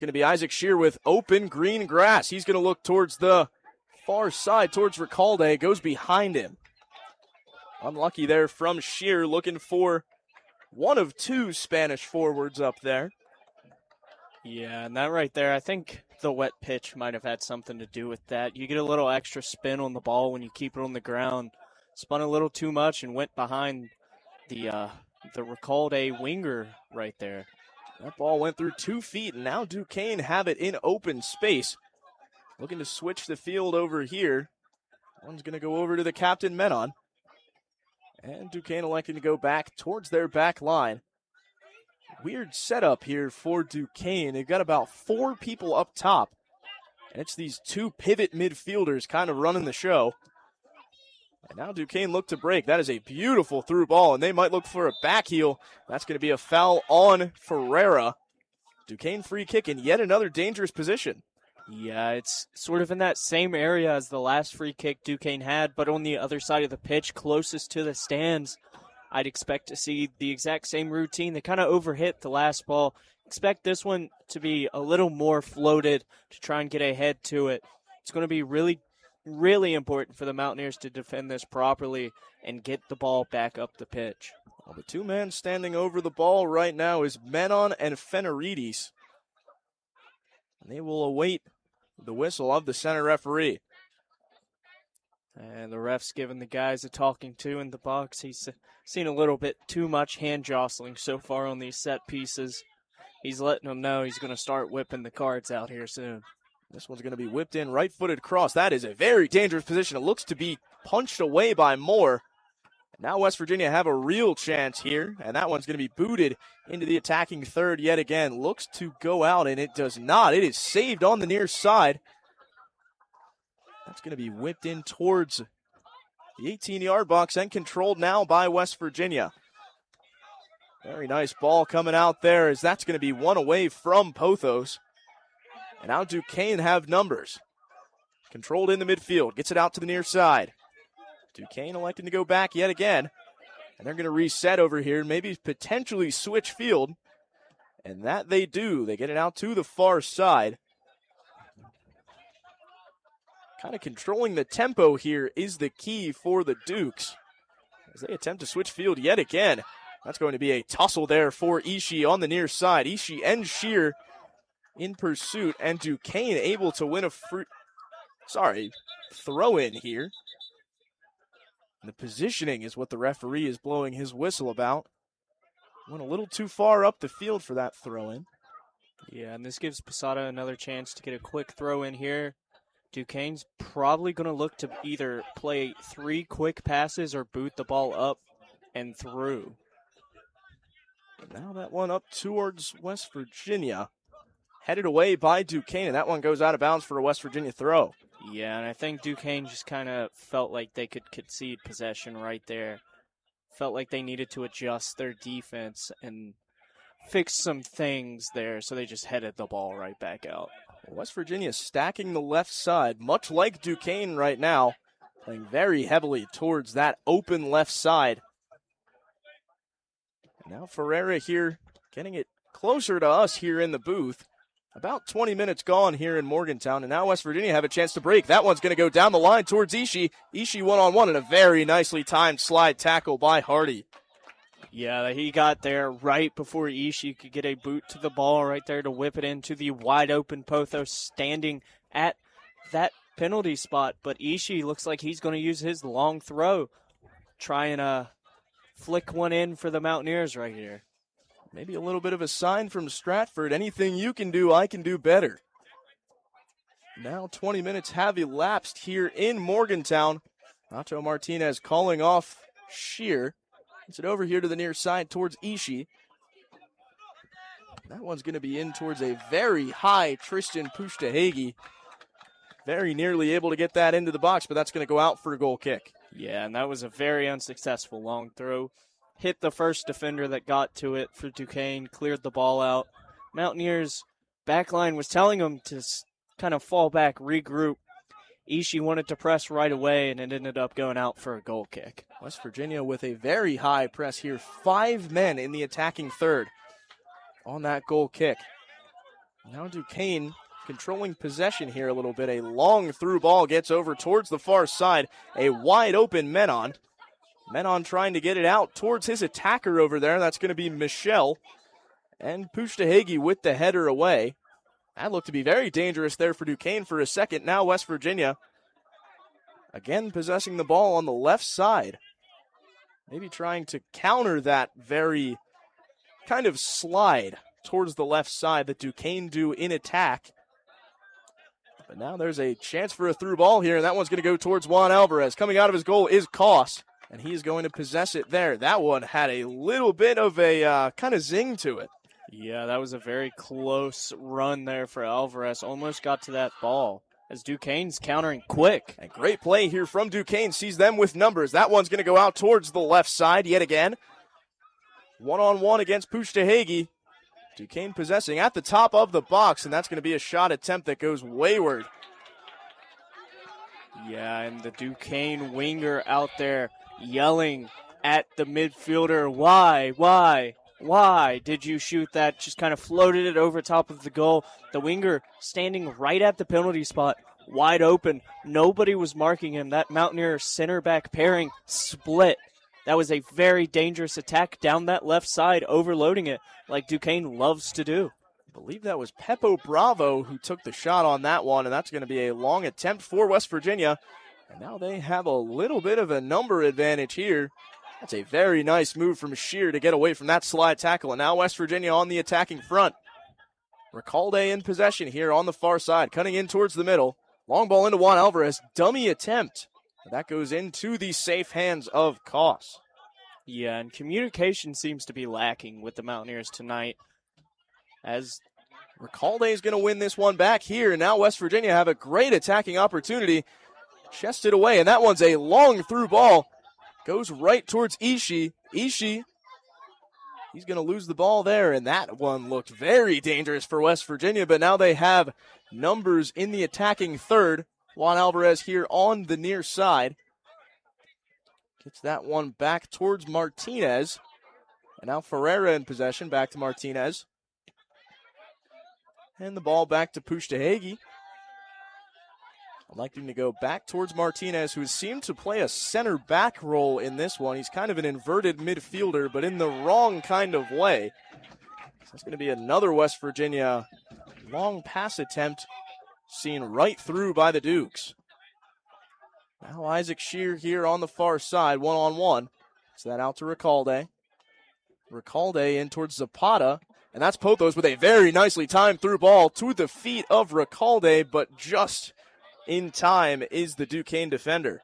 Going to be Isaac Shear with open green grass. He's going to look towards the far side, towards Recalde. Goes behind him. Unlucky there from Shear, looking for one of two Spanish forwards up there. Yeah, and that right there, I think the wet pitch might have had something to do with that. You get a little extra spin on the ball when you keep it on the ground. Spun a little too much and went behind the Recalde winger right there. That ball went through 2 feet, and now Duquesne have it in open space. Looking to switch the field over here. One's going to go over to the captain, Menon. And Duquesne electing to go back towards their back line. Weird setup here for Duquesne. They've got about 4 people up top. And it's these 2 pivot midfielders kind of running the show. And now Duquesne look to break. That is a beautiful through ball, and they might look for a back heel. That's going to be a foul on Ferreira. Duquesne free kick in yet another dangerous position. Yeah, it's sort of in that same area as the last free kick Duquesne had, but on the other side of the pitch, closest to the stands. I'd expect to see the exact same routine. They kind of overhit the last ball. Expect this one to be a little more floated to try and get ahead to it. It's going to be really important for the Mountaineers to defend this properly and get the ball back up the pitch. Well, the 2 men standing over the ball right now is Menon and Fenarides. And they will await the whistle of the center referee. And the ref's giving the guys a talking to in the box. He's seen a little bit too much hand jostling so far on these set pieces. He's letting them know he's going to start whipping the cards out here soon. This one's going to be whipped in, right-footed cross. That is a very dangerous position. It looks to be punched away by Moore. Now West Virginia have a real chance here, and that one's going to be booted into the attacking third yet again. Looks to go out, and it does not. It is saved on the near side. That's going to be whipped in towards the 18-yard box and controlled now by West Virginia. Very nice ball coming out there, as that's going to be one away from Pothos. And now Duquesne have numbers. Controlled in the midfield. Gets it out to the near side. Duquesne electing to go back yet again. And they're going to reset over here. Maybe potentially switch field. And that they do. They get it out to the far side. Kind of controlling the tempo here is the key for the Dukes. As they attempt to switch field yet again. That's going to be a tussle there for Ishii on the near side. Ishii and Shear in pursuit, and Duquesne able to win a throw in here. And the positioning is what the referee is blowing his whistle about. Went a little too far up the field for that throw in. Yeah, and this gives Posada another chance to get a quick throw in here. Duquesne's probably going to look to either play 3 quick passes or boot the ball up and through. Now that one up towards West Virginia. Headed away by Duquesne, and that one goes out of bounds for a West Virginia throw. Yeah, and I think Duquesne just kind of felt like they could concede possession right there. Felt like they needed to adjust their defense and fix some things there, so they just headed the ball right back out. West Virginia stacking the left side, much like Duquesne right now, playing very heavily towards that open left side. And now Ferreira here getting it closer to us here in the booth. About 20 minutes gone here in Morgantown, and now West Virginia have a chance to break. That one's going to go down the line towards Ishii. Ishii one-on-one, and a very nicely timed slide tackle by Hardy. Yeah, he got there right before Ishii could get a boot to the ball right there to whip it into the wide-open Pothos standing at that penalty spot. But Ishii looks like he's going to use his long throw, try and flick one in for the Mountaineers right here. Maybe a little bit of a sign from Stratford. Anything you can do, I can do better. Now 20 minutes have elapsed here in Morgantown. Nacho Martinez calling off Shear. Gets it over here to the near side towards Ishii. That one's going to be in towards a very high Tristan Pushtahegi. Very nearly able to get that into the box, but that's going to go out for a goal kick. Yeah, and that was a very unsuccessful long throw. Hit the first defender that got to it for Duquesne, cleared the ball out. Mountaineers' backline was telling them to kind of fall back, regroup. Ishii wanted to press right away, and it ended up going out for a goal kick. West Virginia with a very high press here. 5 men in the attacking third on that goal kick. Now Duquesne controlling possession here a little bit. A long through ball gets over towards the far side. A wide open Menon. Menon trying to get it out towards his attacker over there. That's going to be Michelle. And Puchtahegi with the header away. That looked to be very dangerous there for Duquesne for a second. Now West Virginia again possessing the ball on the left side. Maybe trying to counter that very kind of slide towards the left side that Duquesne do in attack. But now there's a chance for a through ball here, and that one's going to go towards Juan Alvarez. Coming out of his goal is Koss, and he's going to possess it there. That one had a little bit of a kind of zing to it. Yeah, that was a very close run there for Alvarez. Almost got to that ball as Duquesne's countering quick. A great play here from Duquesne. Sees them with numbers. That one's going to go out towards the left side yet again. One-on-one against Puchtahegi. Duquesne possessing at the top of the box, and that's going to be a shot attempt that goes wayward. Yeah, and the Duquesne winger out there yelling at the midfielder, why did you shoot that? Just kind of floated it over top of the goal. The winger standing right at the penalty spot, wide open. Nobody was marking him. That Mountaineer center back pairing split. That was a very dangerous attack down that left side, overloading it like Duquesne loves to do. I believe that was Pepo Bravo who took the shot on that one, and that's going to be a long attempt for West Virginia. And now they have a little bit of a number advantage here. That's a very nice move from Shear to get away from that slide tackle. And now West Virginia on the attacking front. Recalde in possession here on the far side, cutting in towards the middle. Long ball into Juan Alvarez. Dummy attempt. That goes into the safe hands of Koss. Yeah, and communication seems to be lacking with the Mountaineers tonight. As Recalde is going to win this one back here. And now West Virginia have a great attacking opportunity. Chested away, and that one's a long through ball. Goes right towards Ishii. Ishii, he's going to lose the ball there, and that one looked very dangerous for West Virginia, but now they have numbers in the attacking third. Juan Alvarez here on the near side. Gets that one back towards Martinez. And now Ferreira in possession, back to Martinez. And the ball back to Puchtahegi. I'd like him to go back towards Martinez, who seemed to play a center back role in this one. He's kind of an inverted midfielder, but in the wrong kind of way. So that's going to be another West Virginia long pass attempt seen right through by the Dukes. Now Isaac Shear here on the far side, one-on-one. So that out to Recalde. Recalde in towards Zapata. And that's Pothos with a very nicely timed through ball to the feet of Recalde, but just in time is the Duquesne defender.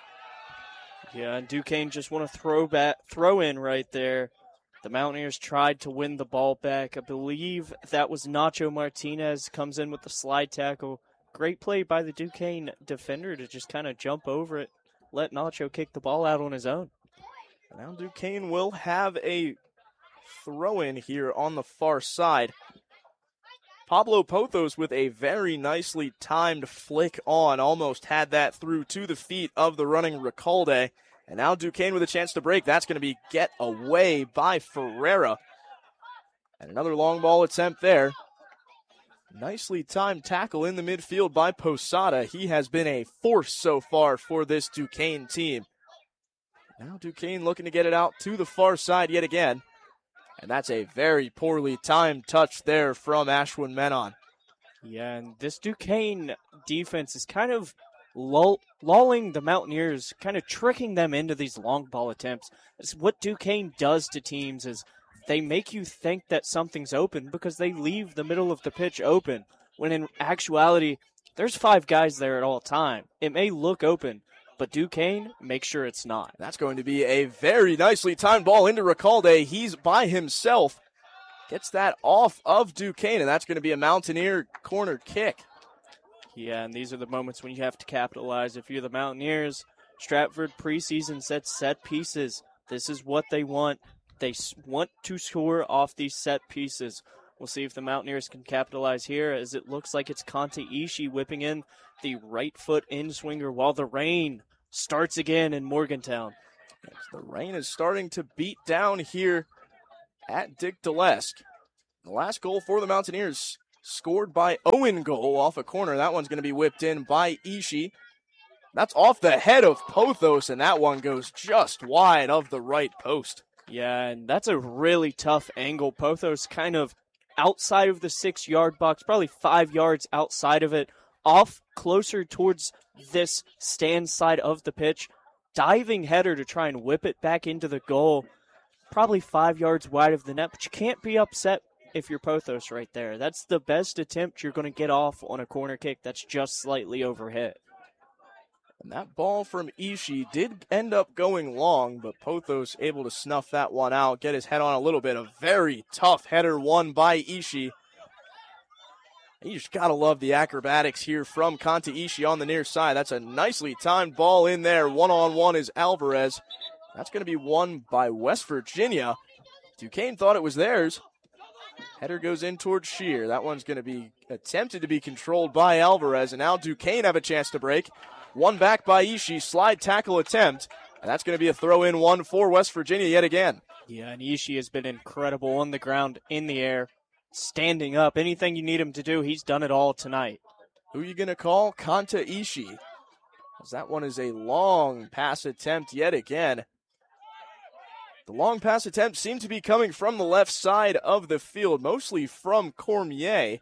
Yeah, and Duquesne just want to throw in right there. The Mountaineers tried to win the ball back. I believe that was Nacho Martinez comes in with the slide tackle. Great play by the Duquesne defender to just kind of jump over it, let Nacho kick the ball out on his own. Now Duquesne will have a throw-in here on the far side. Pablo Pothos with a very nicely timed flick on, almost had that through to the feet of the running Recalde. And now Duquesne with a chance to break. That's going to be get away by Ferreira. And another long ball attempt there. Nicely timed tackle in the midfield by Posada. He has been a force so far for this Duquesne team. Now Duquesne looking to get it out to the far side yet again. And that's a very poorly timed touch there from Ashwin Menon. Yeah, and this Duquesne defense is kind of lulling the Mountaineers, kind of tricking them into these long ball attempts. It's what Duquesne does to teams is they make you think that something's open because they leave the middle of the pitch open, when in actuality, there's 5 guys there at all time. It may look open, but Duquesne, make sure it's not. That's going to be a very nicely timed ball into Recalde. He's by himself. Gets that off of Duquesne, and that's going to be a Mountaineer corner kick. Yeah, and these are the moments when you have to capitalize. If you're the Mountaineers, Stratford preseason said set pieces. This is what they want. They want to score off these set pieces. We'll see if the Mountaineers can capitalize here, as it looks like it's Conte Ishii whipping in the right foot in-swinger while the rain starts again in Morgantown. Yes, the rain is starting to beat down here at Dick Delesk. The last goal for the Mountaineers scored by Owen Goal off a corner. That one's going to be whipped in by Ishii. That's off the head of Pothos, and that one goes just wide of the right post. Yeah, and that's a really tough angle. Pothos kind of outside of the 6-yard box, probably 5 yards outside of it, off closer towards this stand side of the pitch. Diving header to try and whip it back into the goal. Probably 5 yards wide of the net, but you can't be upset if you're Pothos right there. That's the best attempt you're going to get off on a corner kick that's just slightly overhit. And that ball from Ishii did end up going long, but Pothos able to snuff that one out, get his head on a little bit. A very tough header won by Ishii. You just got to love the acrobatics here from Kanta Ishii on the near side. That's a nicely timed ball in there. One-on-one is Alvarez. That's going to be won by West Virginia. Duquesne thought it was theirs. Header goes in towards Shear. That one's going to be attempted to be controlled by Alvarez, and now Duquesne have a chance to break. One back by Ishii, slide tackle attempt, and that's going to be a throw-in one for West Virginia yet again. Yeah, and Ishii has been incredible on the ground, in the air, standing up. Anything you need him to do, he's done it all tonight. Who are you going to call? Kanta Ishii. As that one is a long pass attempt yet again. The long pass attempt seemed to be coming from the left side of the field, mostly from Cormier.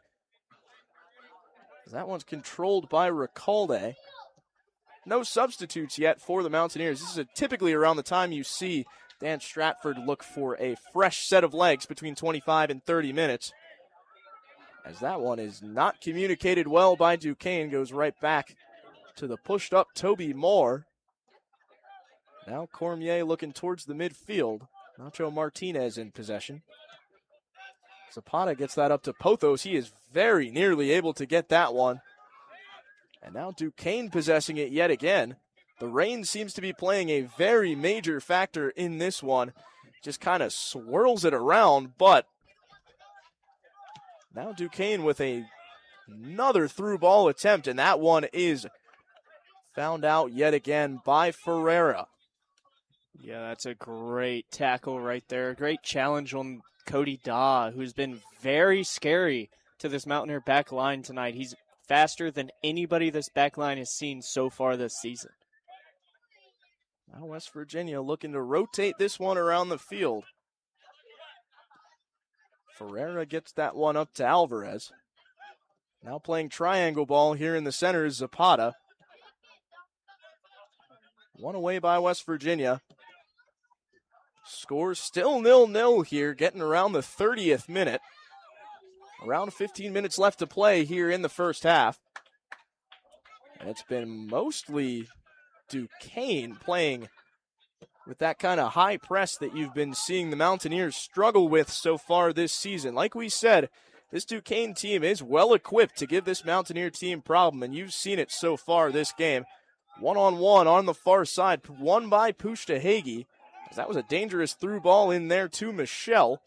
That one's controlled by Recalde. No substitutes yet for the Mountaineers. This is typically around the time you see Dan Stratford look for a fresh set of legs between 25 and 30 minutes. As that one is not communicated well by Duquesne, goes right back to the pushed up Toby Moore. Now Cormier looking towards the midfield. Nacho Martinez in possession. Zapata gets that up to Pothos. He is very nearly able to get that one. And now Duquesne possessing it yet again. The rain seems to be playing a very major factor in this one. Just kind of swirls it around, but now Duquesne with another through ball attempt, and that one is found out yet again by Ferreira. Yeah, that's a great tackle right there. Great challenge on Cody Daw, who's been very scary to this Mountaineer back line tonight. He's faster than anybody this back line has seen so far this season. Now West Virginia looking to rotate this one around the field. Ferreira gets that one up to Alvarez. Now playing triangle ball here in the center is Zapata. One away by West Virginia. Score still 0-0 here, getting around the 30th minute. Around 15 minutes left to play here in the first half. And it's been mostly Duquesne playing with that kind of high press that you've been seeing the Mountaineers struggle with so far this season. Like we said, this Duquesne team is well equipped to give this Mountaineer team problem, and you've seen it so far this game. One-on-one on the far side, won by Pushta Hagee. That was a dangerous through ball in there to Michelle.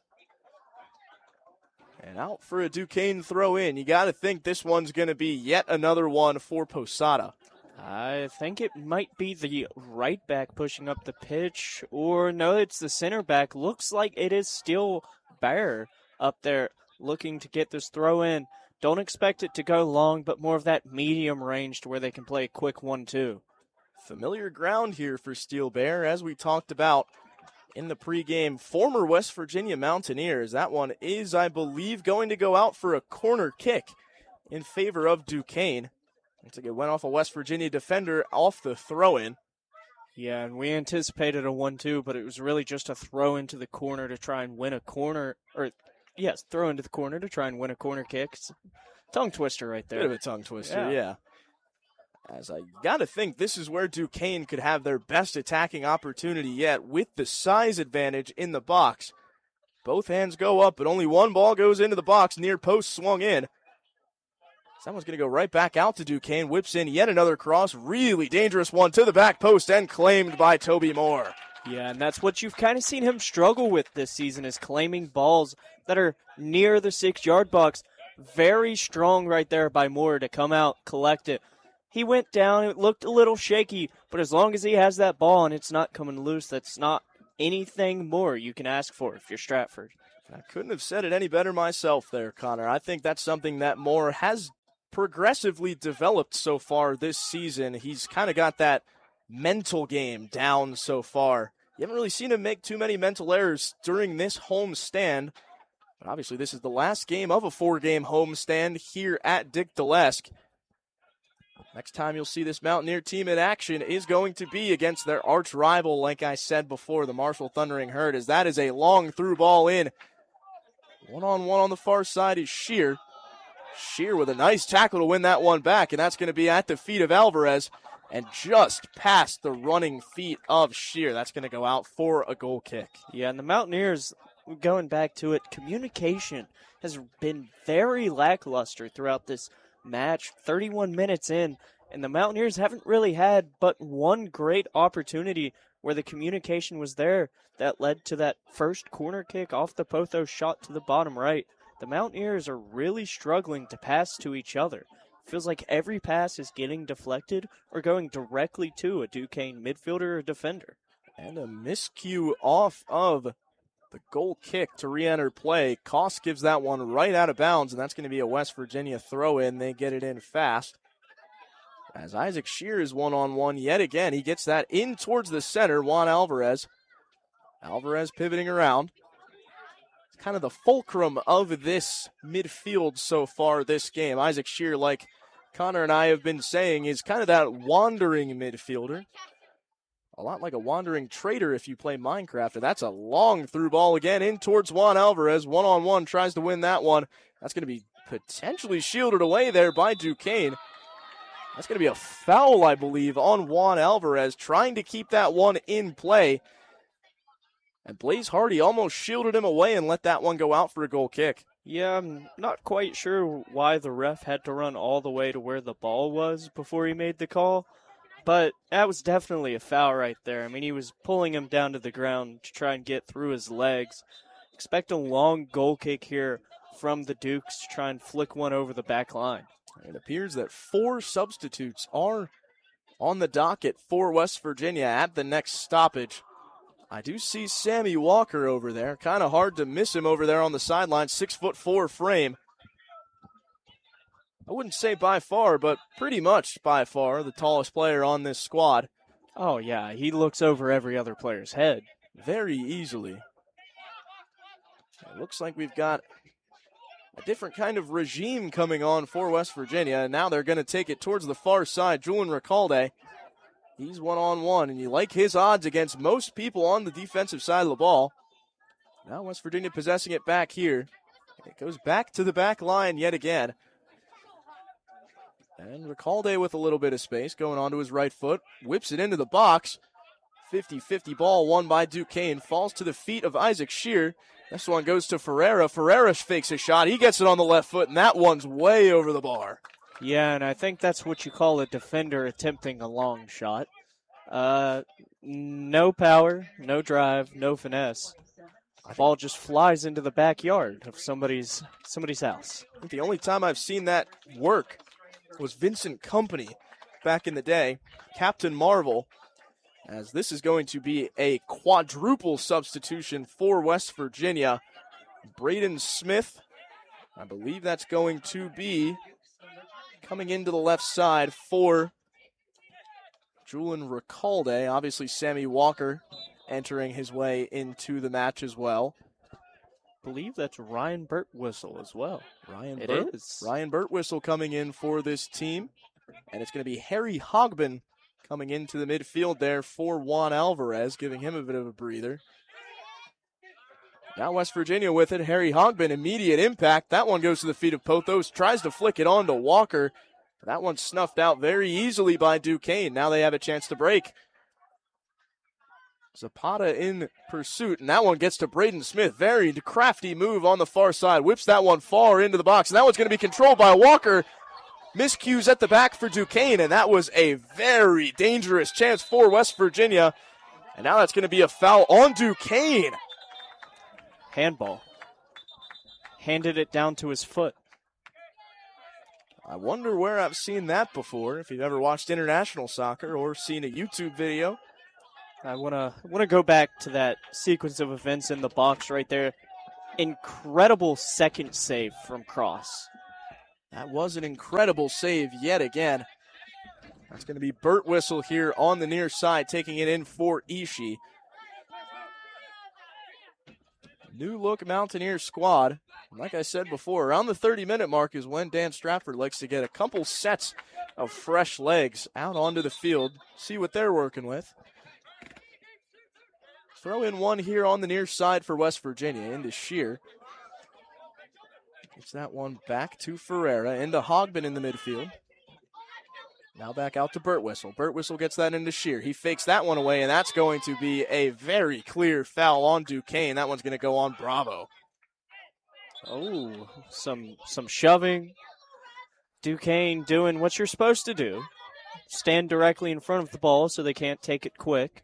And out for a Duquesne throw in. You got to think this one's going to be yet another one for Posada. I think it might be the right back pushing up the pitch, or no, it's the center back. Looks like it is still Bear up there looking to get this throw in. Don't expect it to go long, but more of that medium range to where they can play a quick 1-2. Familiar ground here for Steel Bear, as we talked about in the pregame. Former West Virginia Mountaineers. That one is, I believe, going to go out for a corner kick in favor of Duquesne. Looks like it went off a West Virginia defender off the throw-in. Yeah, and we anticipated a 1-2, but it was really just a throw into the corner to try and win a corner, or yes, throw into the corner to try and win a corner kick. It's a tongue twister right there. Bit of a tongue twister, yeah. As I got to think this is where Duquesne could have their best attacking opportunity yet with the size advantage in the box. Both hands go up, but only one ball goes into the box. Near post swung in. Someone's going to go right back out to Duquesne. Whips in yet another cross. Really dangerous one to the back post and claimed by Toby Moore. Yeah, and that's what you've kind of seen him struggle with this season, is claiming balls that are near the 6-yard box. Very strong right there by Moore to come out, collect it. He went down. It looked a little shaky, but as long as he has that ball and it's not coming loose, that's not anything more you can ask for if you're Stratford. I couldn't have said it any better myself there, Connor. I think that's something that Moore has progressively developed so far this season. He's kind of got that mental game down so far. You haven't really seen him make too many mental errors during this home stand. But obviously, this is the last game of a 4-game home stand here at Dick Daleske. Next time you'll see this Mountaineer team in action is going to be against their arch rival, like I said before, the Marshall Thundering Herd, as that is a long through ball in. One-on-one on the far side is Shear. Shear with a nice tackle to win that one back, and that's going to be at the feet of Alvarez and just past the running feet of Shear. That's going to go out for a goal kick. Yeah, and the Mountaineers, going back to it, communication has been very lackluster throughout this match. 31 minutes in, and the Mountaineers haven't really had but one great opportunity where the communication was there that led to that first corner kick off the Pothos shot to the bottom right. The Mountaineers are really struggling to pass to each other. Feels like every pass is getting deflected or going directly to a Duquesne midfielder or defender. And a miscue off of the goal kick to re-enter play. Koss gives that one right out of bounds, and that's going to be a West Virginia throw-in. They get it in fast. As Isaac Shear is one-on-one yet again. He gets that in towards the center, Juan Alvarez. Alvarez pivoting around. It's kind of the fulcrum of this midfield so far this game. Isaac Shear, like Connor and I have been saying, is kind of that wandering midfielder. A lot like a wandering trader if you play Minecraft. And that's a long through ball again in towards Juan Alvarez. One-on-one tries to win that one. That's going to be potentially shielded away there by Duquesne. That's going to be a foul, I believe, on Juan Alvarez, trying to keep that one in play. And Blaze Hardy almost shielded him away and let that one go out for a goal kick. Yeah, I'm not quite sure why the ref had to run all the way to where the ball was before he made the call. But that was definitely a foul right there. I mean, he was pulling him down to the ground to try and get through his legs. Expect a long goal kick here from the Dukes to try and flick one over the back line. It appears that 4 substitutes are on the docket for West Virginia at the next stoppage. I do see Sammy Walker over there. Kind of hard to miss him over there on the sideline. 6'4" frame. I wouldn't say by far, but pretty much by far the tallest player on this squad. Oh, yeah, he looks over every other player's head. Very easily. It looks like we've got a different kind of regime coming on for West Virginia, and now they're going to take it towards the far side. Julian Recalde, he's one-on-one, and you like his odds against most people on the defensive side of the ball. Now West Virginia possessing it back here. It goes back to the back line yet again. And Recalde with a little bit of space going onto his right foot. Whips it into the box. 50-50 ball won by Duquesne. Falls to the feet of Isaac Shear. This one goes to Ferreira. Ferreira fakes a shot. He gets it on the left foot, and that one's way over the bar. Yeah, and I think that's what you call a defender attempting a long shot. No power, no drive, no finesse. The ball just flies into the backyard of somebody's house. I think the only time I've seen that work was Vincent Company back in the day, Captain Marvel, as this is going to be a quadruple substitution for West Virginia. Braden Smith, I believe that's going to be coming into the left side for Julian Recalde. Obviously, Sammy Walker entering his way into the match as well. I believe that's Ryan Birtwistle as well. Ryan Birtwistle coming in for this team. And it's going to be Harry Hogbin coming into the midfield there for Juan Alvarez, giving him a bit of a breather. Now West Virginia with it. Harry Hogbin, immediate impact. That one goes to the feet of Pothos. Tries to flick it on to Walker. That one's snuffed out very easily by Duquesne. Now they have a chance to break. Zapata in pursuit, and that one gets to Braden Smith. Very crafty move on the far side. Whips that one far into the box, and that one's going to be controlled by Walker. Miscues at the back for Duquesne, and that was a very dangerous chance for West Virginia. And now that's going to be a foul on Duquesne. Handball. Handed it down to his foot. I wonder where I've seen that before, if you've ever watched international soccer or seen a YouTube video. I want to go back to that sequence of events in the box right there. incredible second save from Cross. That was an incredible save yet again. That's going to be Burt Whistle here on the near side, taking it in for Ishii. New look Mountaineer squad. Like I said before, around the 30-minute mark is when Dan Stratford likes to get a couple sets of fresh legs out onto the field, see what they're working with. Throw in one here on the near side for West Virginia into Shear. Gets that one back to Ferreira, into Hogbin in the midfield. Now back out to Burt Whistle. Burt Whistle gets that into Shear. He fakes that one away, and that's going to be a very clear foul on Duquesne. That one's going to go on Bravo. Oh, some shoving. Duquesne doing what you're supposed to do. Stand directly in front of the ball so they can't take it quick.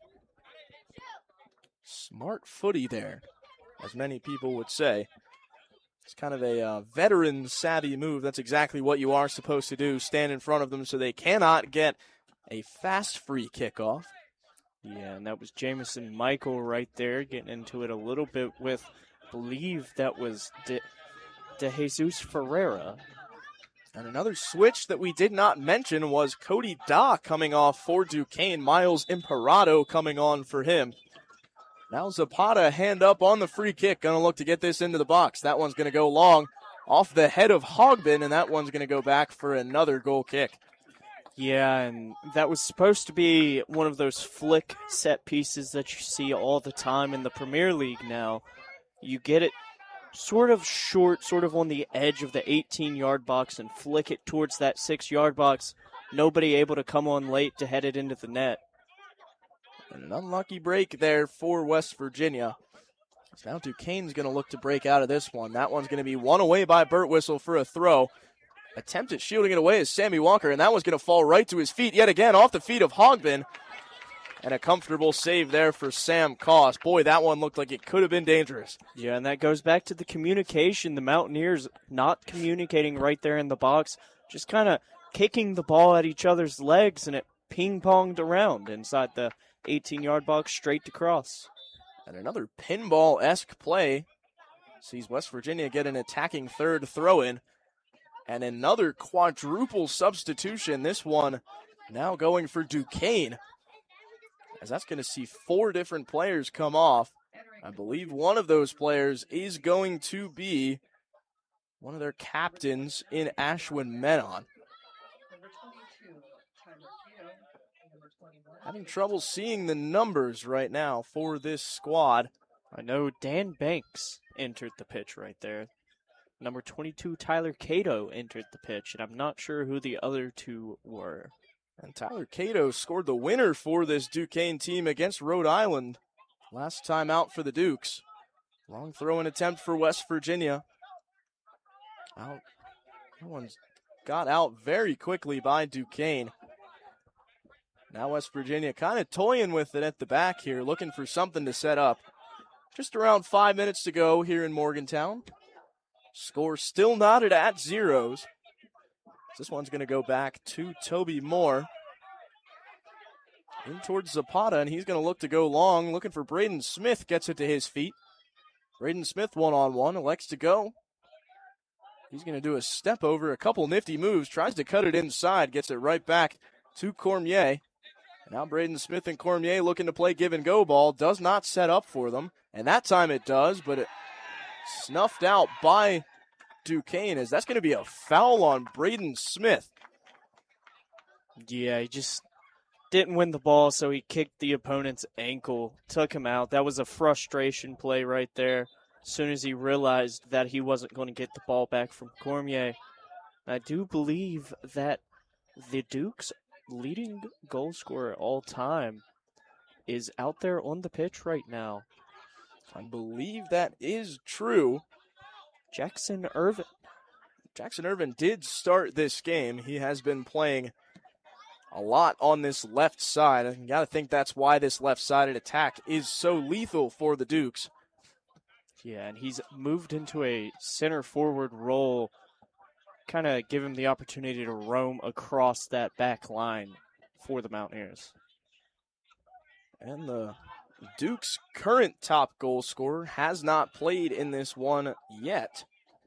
Smart footy there, as many people would say. It's kind of a veteran-savvy move. That's exactly what you are supposed to do, stand in front of them so they cannot get a fast free kickoff. Yeah, and that was Jamison Michael right there, getting into it a little bit with, I believe that was De Jesus Ferreira. And another switch that we did not mention was Cody Da coming off for Duquesne. Miles Imparato coming on for him. Now Zapata hand up on the free kick. Going to look to get this into the box. That one's going to go long off the head of Hogbin, and that one's going to go back for another goal kick. Yeah, and that was supposed to be one of those flick set pieces that you see all the time in the Premier League now. You get it sort of short, sort of on the edge of the 18-yard box and flick it towards that 6-yard box. Nobody able to come on late to head it into the net. And an unlucky break there for West Virginia. So now Duquesne's going to look to break out of this one. That one's going to be won away by Burt Whistle for a throw. Attempt at shielding it away is Sammy Walker, and that one's going to fall right to his feet yet again, off the feet of Hogbin. And a comfortable save there for Sam Koss. Boy, that one looked like it could have been dangerous. Yeah, and that goes back to the communication. The Mountaineers not communicating right there in the box, just kind of kicking the ball at each other's legs, and it ping-ponged around inside the 18-yard box straight to Cross. And another pinball-esque play sees West Virginia get an attacking third throw-in. And another quadruple substitution. This one now going for Duquesne, as that's going to see 4 different players come off. I believe one of those players is going to be one of their captains in Ashwin Menon. Having trouble seeing the numbers right now for this squad. I know Dan Banks entered the pitch right there. Number 22, Tyler Cato, entered the pitch, and I'm not sure who the other two were. And Tyler Cato scored the winner for this Duquesne team against Rhode Island last time out for the Dukes. Long throw-in attempt for West Virginia. Out. That one's got out very quickly by Duquesne. Now West Virginia kind of toying with it at the back here, looking for something to set up. Just around 5 minutes to go here in Morgantown. Score still knotted at zeros. This one's going to go back to Toby Moore. In towards Zapata, and he's going to look to go long, looking for Braden Smith, gets it to his feet. Braden Smith one-on-one, elects to go. He's going to do a step over, a couple nifty moves, tries to cut it inside, gets it right back to Cormier. Now Braden Smith and Cormier looking to play give-and-go ball. Does not set up for them, and that time it does, but it snuffed out by Duquesne, as that's going to be a foul on Braden Smith. Yeah, he just didn't win the ball, so he kicked the opponent's ankle, took him out. That was a frustration play right there. As soon as he realized that he wasn't going to get the ball back from Cormier. I do believe that the Dukes' leading goal scorer all time is out there on the pitch right now. I believe that is true. Jackson Irvin. Jackson Irvin did start this game. He has been playing a lot on this left side. I got to think that's why this left-sided attack is so lethal for the Dukes. Yeah, and he's moved into a center forward role, kind of give him the opportunity to roam across that back line for the Mountaineers. And the Duke's current top goal scorer has not played in this one yet.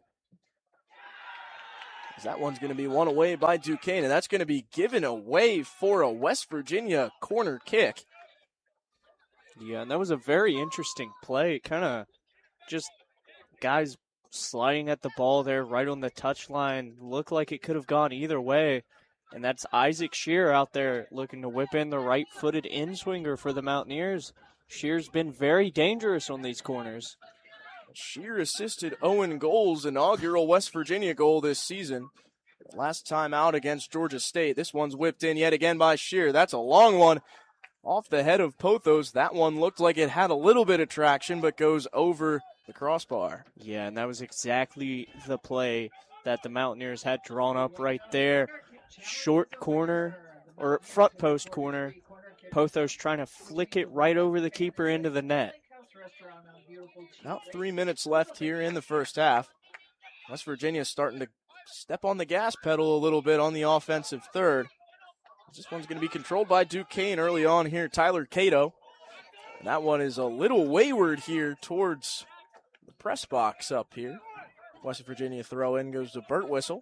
That one's going to be won away by Duquesne, and that's going to be given away for a West Virginia corner kick. Yeah, and that was a very interesting play. Kind of just guys sliding at the ball there right on the touchline. Looked like it could have gone either way. And that's Isaac Shear out there looking to whip in the right-footed in-swinger for the Mountaineers. Shear's been very dangerous on these corners. Shear assisted Owen Goal's inaugural West Virginia goal this season. Last time out against Georgia State. This one's whipped in yet again by Shear. That's a long one off the head of Pothos. That one looked like it had a little bit of traction, but goes over the crossbar. Yeah, and that was exactly the play that the Mountaineers had drawn up right there. Short corner, or front post corner. Pothos trying to flick it right over the keeper into the net. About 3 minutes left here in the first half. West Virginia starting to step on the gas pedal a little bit on the offensive third. This one's going to be controlled by Duquesne early on here, Tyler Cato. And that one is a little wayward here towards the press box up here. West Virginia throw in goes to Birtwistle.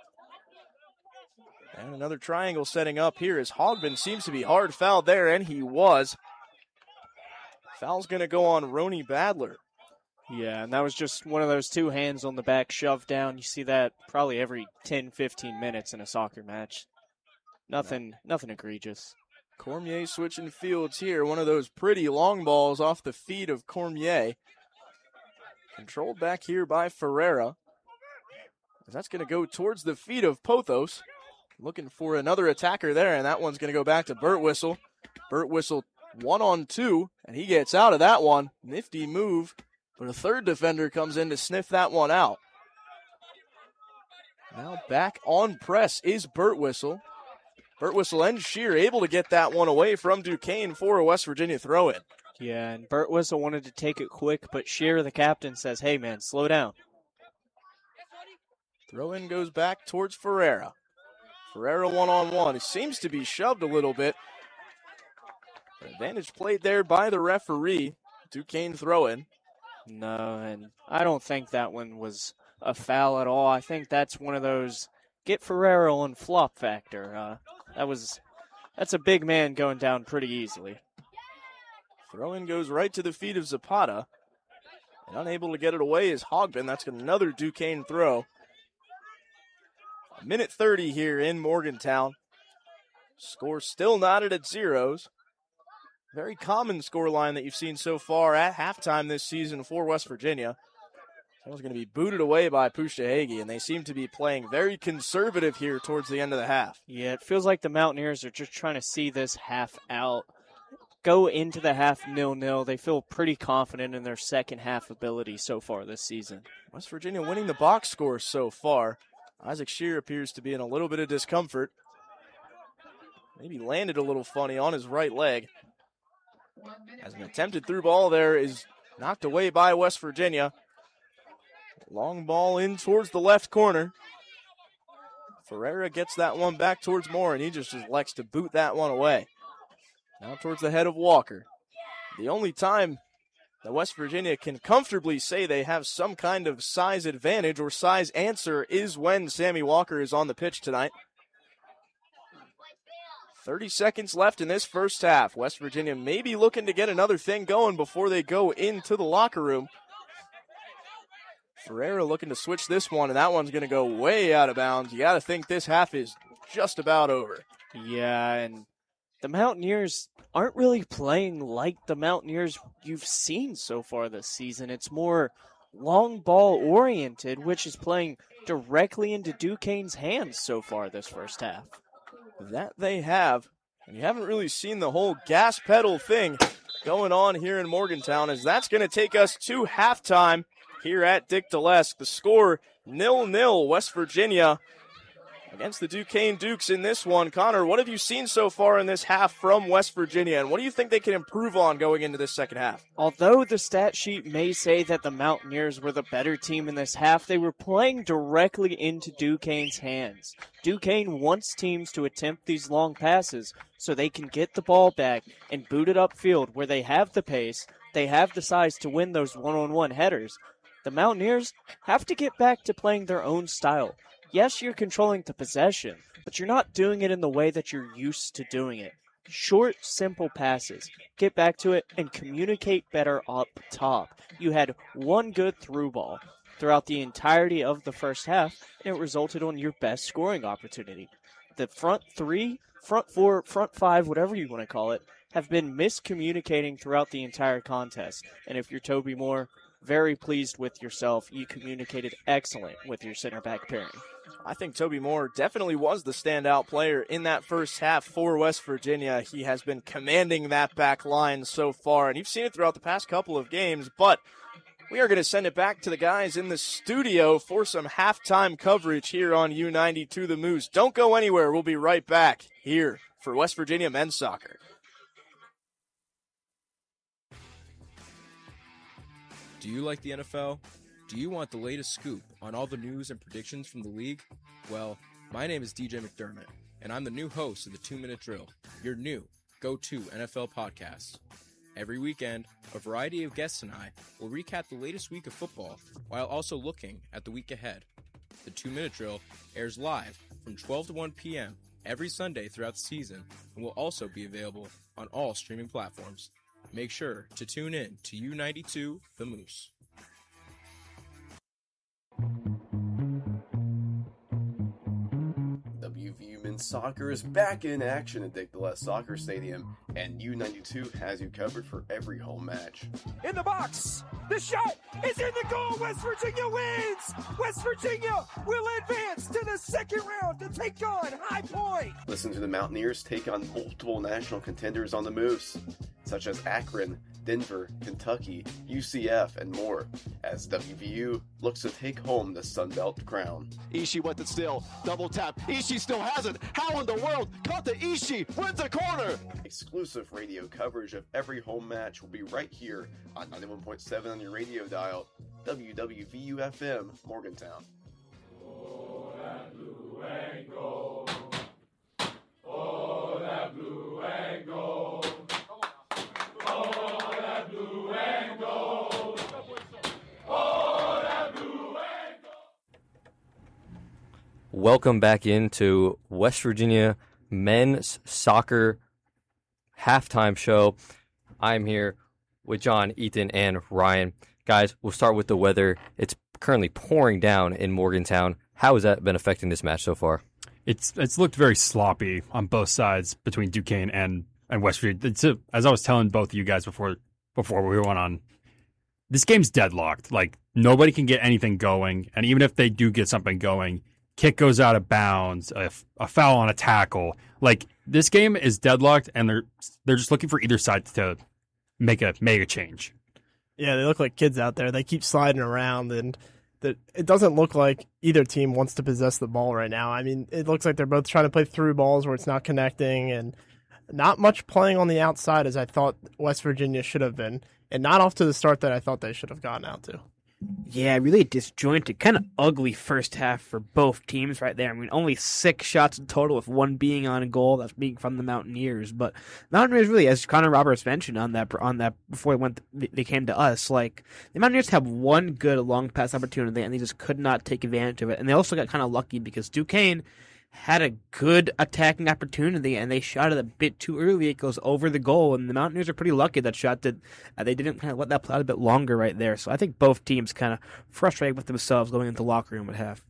And another triangle setting up here as Hogman seems to be hard fouled there, and he was. Foul's going to go on Roni Badler. Yeah, and that was just one of those two hands on the back shoved down. You see that probably every 10, 15 minutes in a soccer match. Nothing egregious. Cormier switching fields here. One of those pretty long balls off the feet of Cormier. Controlled back here by Ferreira. That's going to go towards the feet of Pothos. Looking for another attacker there, and that one's going to go back to Birtwistle. Birtwistle 1-on-2, and he gets out of that one. Nifty move, but a third defender comes in to sniff that one out. Now back on press is Birtwistle. Birtwistle and Shear able to get that one away from Duquesne for a West Virginia throw-in. Yeah, and Birtwistle wanted to take it quick, but Shear, the captain, says, hey, man, slow down. Throw-in goes back towards Ferreira. Ferreira 1-on-1. It seems to be shoved a little bit. Advantage played there by the referee. Duquesne throw-in. No, and I don't think that one was a foul at all. I think that's one of those get Ferreira on flop factor. That's a big man going down pretty easily. Throw-in goes right to the feet of Zapata. And unable to get it away is Hogben. That's another Duquesne throw. Minute 30 here in Morgantown. Score still knotted at zeros. Very common scoreline that you've seen so far at halftime this season for West Virginia. That was going to be booted away by Pushahegi, and they seem to be playing very conservative here towards the end of the half. Yeah, it feels like the Mountaineers are just trying to see this half out. Go into the half 0-0. They feel pretty confident in their second half ability so far this season. West Virginia winning the box score so far. Isaac Shear appears to be in a little bit of discomfort. Maybe landed a little funny on his right leg. As an attempted through ball there is knocked away by West Virginia. Long ball in towards the left corner. Ferreira gets that one back towards Moore, and he just elects to boot that one away. Now towards the head of Walker. The only time that West Virginia can comfortably say they have some kind of size advantage or size answer is when Sammy Walker is on the pitch tonight. 30 seconds left in this first half. West Virginia may be looking to get another thing going before they go into the locker room. Ferreira looking to switch this one, and that one's going to go way out of bounds. You got to think this half is just about over. Yeah, and the Mountaineers aren't really playing like the Mountaineers you've seen so far this season. It's more long ball oriented, which is playing directly into Duquesne's hands so far this first half. That they have. And you haven't really seen the whole gas pedal thing going on here in Morgantown, as that's going to take us to halftime here at Dick Delesk. The score 0-0. West Virginia against the Duquesne Dukes in this one. Connor, what have you seen so far in this half from West Virginia, and what do you think they can improve on going into this second half? Although the stat sheet may say that the Mountaineers were the better team in this half, they were playing directly into Duquesne's hands. Duquesne wants teams to attempt these long passes so they can get the ball back and boot it upfield where they have the pace, they have the size to win those one-on-one headers. The Mountaineers have to get back to playing their own style. Yes, you're controlling the possession, but you're not doing it in the way that you're used to doing it. Short, simple passes. Get back to it and communicate better up top. You had one good through ball throughout the entirety of the first half, and it resulted on your best scoring opportunity. The front three, front four, front five, whatever you want to call it, have been miscommunicating throughout the entire contest. And if you're Toby Moore, very pleased with yourself. You communicated excellent with your center back pairing. I think Toby Moore definitely was the standout player in that first half for West Virginia. He has been commanding that back line so far, and you've seen it throughout the past couple of games, but we are going to send it back to the guys in the studio for some halftime coverage here on U92 The Moose. Don't go anywhere. We'll be right back here for West Virginia men's soccer. Do you like the NFL? Do you want the latest scoop on all the news and predictions from the league? Well, my name is DJ McDermott, and I'm the new host of the 2-Minute Drill, your new go-to NFL podcast. Every weekend, a variety of guests and I will recap the latest week of football while also looking at the week ahead. The 2-Minute Drill airs live from 12 to 1 p.m. every Sunday throughout the season and will also be available on all streaming platforms. Make sure to tune in to U92 The Moose. WVU men's soccer is back in action at Dick DeLess Soccer Stadium, and U92 has you covered for every home match. In the box, the shot is in the goal. West Virginia wins. West Virginia will advance to the second round to take on High Point. Listen to the Mountaineers take on multiple national contenders on the Moose, such as Akron, Denver, Kentucky, UCF, and more, as WVU looks to take home the Sunbelt crown. Ishii with it still, double tap, Ishii still has it, how in the world, caught the Ishii, wins the corner! Exclusive radio coverage of every home match will be right here on 91.7 on your radio dial, WWVU-FM, Morgantown. Oh, that blue and gold. Oh, that blue and gold. Oh, that blue and gold. Oh, that blue and gold. Welcome back into West Virginia men's soccer halftime show. I'm here with John, Ethan, and Ryan. Guys, we'll start with the weather. It's currently pouring down in Morgantown. How has that been affecting this match so far? It's looked very sloppy on both sides between Duquesne and West Virginia. As I was telling both of you guys before we went on, this game's deadlocked. Like, nobody can get anything going, and even if they do get something going, kick goes out of bounds, a foul on a tackle. Like, this game is deadlocked, and they're just looking for either side to make a change. Yeah, they look like kids out there. They keep sliding around, and it doesn't look like either team wants to possess the ball right now. I mean, it looks like they're both trying to play through balls where it's not connecting, and not much playing on the outside as I thought West Virginia should have been, and not off to the start that I thought they should have gotten out to. Yeah, really disjointed, kind of ugly first half for both teams right there. I mean, only 6 shots in total, with one being on goal, that's being from the Mountaineers. But Mountaineers really, as Connor Roberts mentioned on that before they came to us, like, the Mountaineers have one good long pass opportunity, and they just could not take advantage of it. And they also got kind of lucky because Duquesne had a good attacking opportunity, and they shot it a bit too early. It goes over the goal, and the Mountaineers are pretty lucky that shot that they didn't kind of let that play out a bit longer right there. So I think both teams kind of frustrated with themselves going into the locker room at half.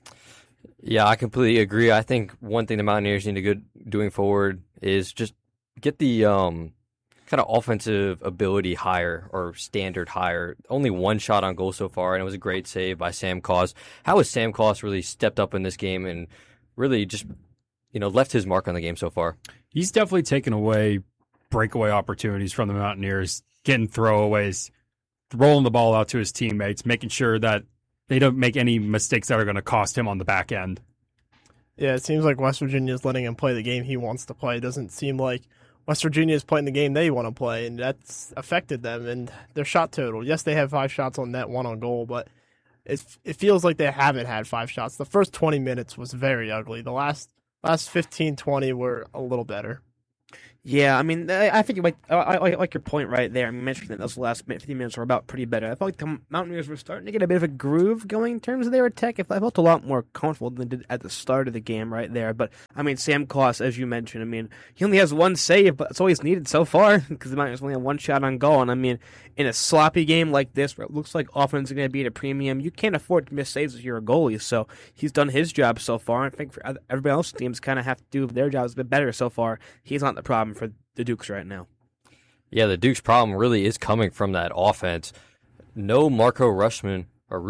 Yeah, I completely agree. I think one thing the Mountaineers need to get doing forward is just get the kind of offensive ability higher or standard higher. Only one shot on goal so far, and it was a great save by Sam Koss. How has Sam Koss really stepped up in this game and really just, left his mark on the game so far? He's definitely taken away breakaway opportunities from the Mountaineers, getting throwaways, rolling the ball out to his teammates, making sure that they don't make any mistakes that are going to cost him on the back end. Yeah, it seems like West Virginia is letting him play the game he wants to play. It doesn't seem like West Virginia is playing the game they want to play, and that's affected them and their shot total. Yes, they have 5 shots on net, 1 on goal, but it feels like they haven't had 5 shots. The first 20 minutes was very ugly. The last 15, 20 were a little better. Yeah, I mean, I think I like your point right there. I mean, mentioning that those last 15 minutes were about pretty better. I felt like the Mountaineers were starting to get a bit of a groove going in terms of their attack. I felt a lot more comfortable than they did at the start of the game right there. But, I mean, Sam Koss, as you mentioned, I mean, he only has 1 save, but it's all he's needed so far because the Mountaineers only have 1 shot on goal. And, I mean, in a sloppy game like this where it looks like offense is going to be at a premium, you can't afford to miss saves if you're a goalie. So he's done his job so far. I think for everybody else's teams kind of have to do their jobs a bit better so far. He's not the problem for the Dukes right now. Yeah, the Dukes' problem really is coming from that offense. No Marco Rushman.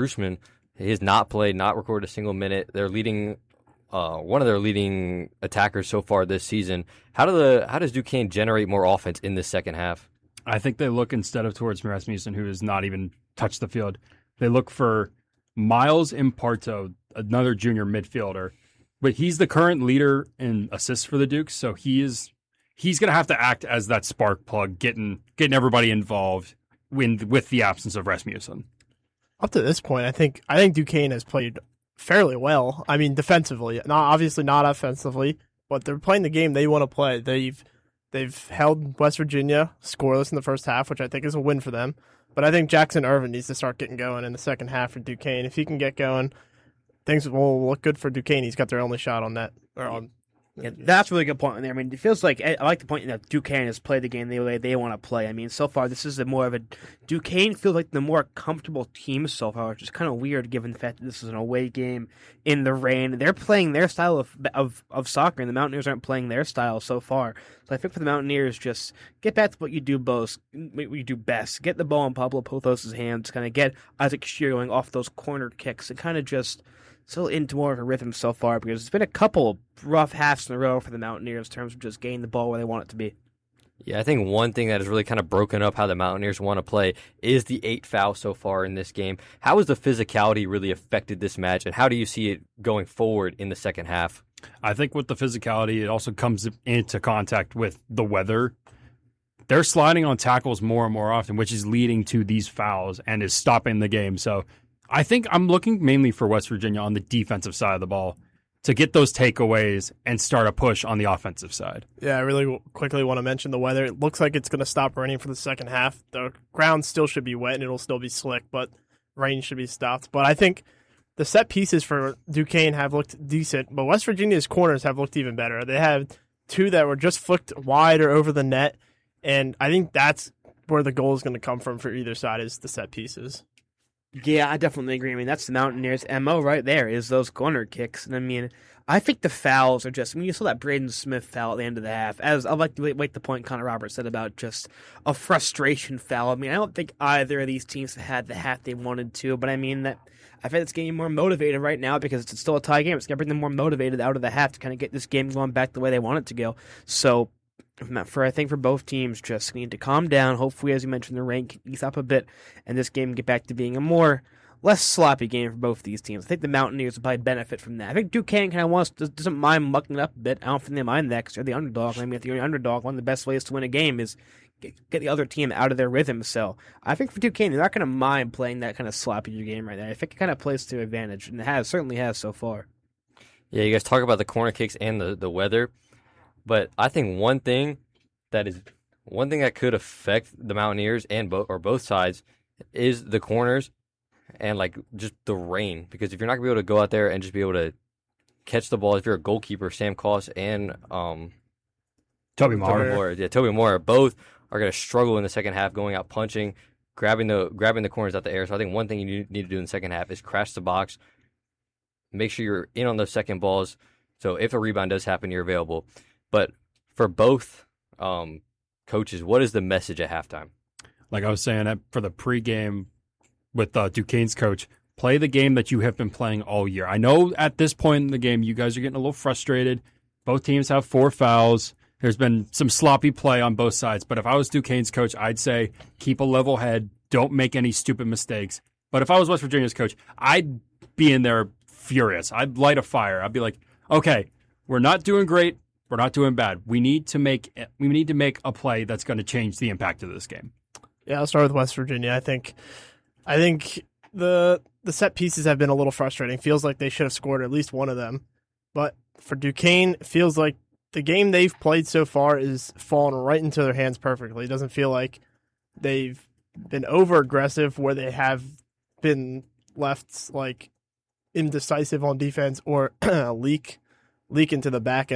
He has not played, not recorded a single minute. They're leading, one of their leading attackers so far this season. How does Duquesne generate more offense in this second half? I think they look instead of towards Rasmussen, who has not even touched the field. They look for Miles Imparto, another junior midfielder, but he's the current leader in assists for the Dukes, so he's going to have to act as that spark plug, getting everybody involved with the absence of Rasmussen. Up to this point, I think Duquesne has played fairly well. I mean, defensively, obviously not offensively, but they're playing the game they want to play. They've held West Virginia scoreless in the first half, which I think is a win for them. But I think Jackson Irvin needs to start getting going in the second half for Duquesne. If he can get going, things will look good for Duquesne. He's got their only shot on net. Yeah, that's a really good point in there. I mean, it feels like I like the point that Duquesne has played the game the way they want to play. I mean, so far this is more of a Duquesne feels like the more comfortable team so far, which is kind of weird given the fact that this is an away game in the rain. They're playing their style of soccer, and the Mountaineers aren't playing their style so far. So I think for the Mountaineers, just get back to what you do best. Get the ball in Pablo Pothos' hands, kind of get Isaac Shear going off those corner kicks, and kind of just still into more of a rhythm so far because it's been a couple of rough halves in a row for the Mountaineers in terms of just getting the ball where they want it to be. Yeah, I think one thing that has really kind of broken up how the Mountaineers want to play is the 8 fouls so far in this game. How has the physicality really affected this match, and how do you see it going forward in the second half? I think with the physicality, it also comes into contact with the weather. They're sliding on tackles more and more often, which is leading to these fouls and is stopping the game. So I think I'm looking mainly for West Virginia on the defensive side of the ball to get those takeaways and start a push on the offensive side. Yeah, I really quickly want to mention the weather. It looks like it's going to stop raining for the second half. The ground still should be wet and it'll still be slick, but rain should be stopped. But I think the set pieces for Duquesne have looked decent, but West Virginia's corners have looked even better. They have 2 that were just flicked wide or over the net, and I think that's where the goal is going to come from for either side is the set pieces. Yeah, I definitely agree. I mean, that's the Mountaineers' MO right there, is those corner kicks. And I mean, I think the fouls are just, I mean, you saw that Braden Smith foul at the end of the half. As I like to make the point Connor Roberts said about just a frustration foul. I mean, I don't think either of these teams had the half they wanted to, but I mean, that I think it's getting more motivated right now because it's still a tie game. It's going to bring them more motivated out of the half to kind of get this game going back the way they want it to go. So, I think for both teams, just need to calm down. Hopefully, as you mentioned, the rain can ease up a bit, and this game get back to being a less sloppy game for both these teams. I think the Mountaineers will probably benefit from that. I think Duquesne kind of doesn't mind mucking it up a bit. I don't think they mind that because they're the underdog. I mean, if you're an underdog, one of the best ways to win a game is get the other team out of their rhythm. So I think for Duquesne, they're not going to mind playing that kind of sloppy game right there. I think it kind of plays to advantage, and it certainly has so far. Yeah, you guys talk about the corner kicks and the weather. But I think one thing that could affect the Mountaineers and both sides is the corners and like just the rain. Because if you're not gonna be able to go out there and just be able to catch the ball, if you're a goalkeeper, Sam Koss and Toby Moore both are gonna struggle in the second half, going out punching, grabbing the corners out the air. So I think one thing you need to do in the second half is crash the box, make sure you're in on those second balls. So if a rebound does happen, you're available. But for both coaches, what is the message at halftime? Like I was saying for the pregame with Duquesne's coach, play the game that you have been playing all year. I know at this point in the game, you guys are getting a little frustrated. Both teams have 4 fouls. There's been some sloppy play on both sides. But if I was Duquesne's coach, I'd say keep a level head. Don't make any stupid mistakes. But if I was West Virginia's coach, I'd be in there furious. I'd light a fire. I'd be like, okay, we're not doing great, we're not doing bad. We need to make a play that's going to change the impact of this game. Yeah, I'll start with West Virginia. I think the set pieces have been a little frustrating. Feels like they should have scored at least one of them. But for Duquesne, it feels like the game they've played so far is fallen right into their hands perfectly. It doesn't feel like they've been over aggressive where they have been left like indecisive on defense or leak into the back end.